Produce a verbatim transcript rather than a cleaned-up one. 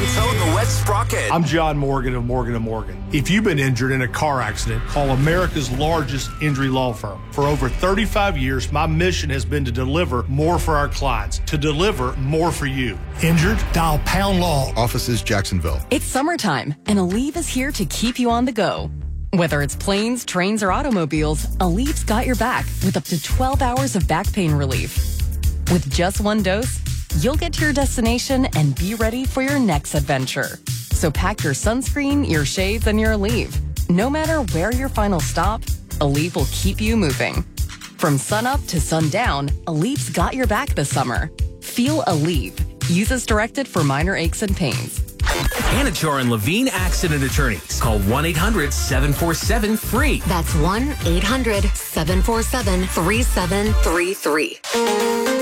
Manteau and the West Sprocket. I'm John Morgan of Morgan and Morgan. If you've been injured in a car accident, call America's largest injury law firm. For over thirty-five years, my mission has been to deliver more for our clients, to deliver more for you. Injured? Dial Pound Law. Offices Jacksonville. It's summertime, and Aleve is here to keep you on the go. Whether it's planes, trains, or automobiles, Aleve's got your back with up to twelve hours of back pain relief. With just one dose, you'll get to your destination and be ready for your next adventure. So pack your sunscreen, your shades, and your Aleve. No matter where your final stop, Aleve will keep you moving. From sunup to sundown, Aleve's got your back this summer. Feel Aleve. Use as directed for minor aches and pains. Anachar and Levine Accident Attorneys. Call one eight hundred seven four seven free. That's one eight hundred seven four seven three seven three three.